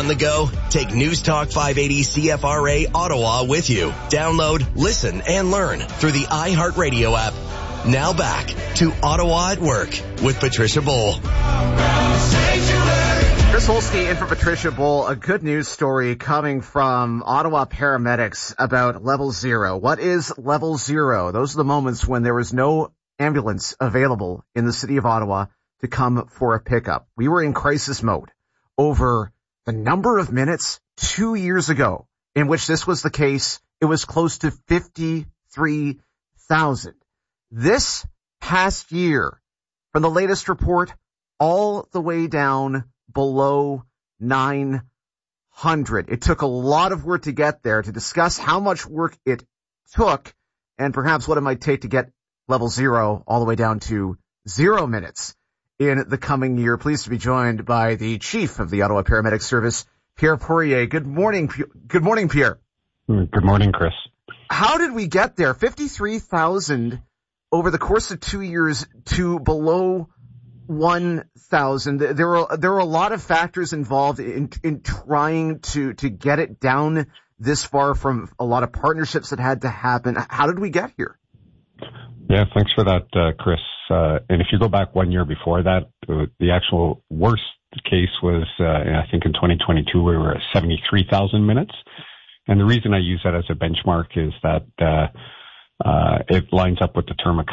on the go? Take News Talk 580 CFRA Ottawa with you. Download, listen, and learn through the iHeartRadio app. Now back to Ottawa at Work with Patricia Bowl. Chris Holsky in for Patricia Bowl. A good news story coming from Ottawa paramedics about Level Zero. What is Level Zero? Those are the moments when there was no ambulance available in the city of Ottawa to come for a pickup. We were in crisis mode over the number of minutes 2 years ago in which this was the case. It was close to 53,000. This past year, from the latest report, all the way down below 900. It took a lot of work to get there. To discuss how much work it took and perhaps what it might take to get Level Zero all the way down to 0 minutes in the coming year, pleased to be joined by the chief of the Ottawa Paramedic Service, Pierre Poirier. Good morning. Good morning, Pierre. Good morning, Chris. How did we get there? 53,000 over the course of 2 years to below 1,000. There were a lot of factors involved in trying to get it down this far, from a lot of partnerships that had to happen. How did we get here? Yeah, thanks for that, Chris. And if you go back 1 year before that, the actual worst case was, I think in 2022, we were at 73,000 minutes. And the reason I use that as a benchmark is that it lines up with the term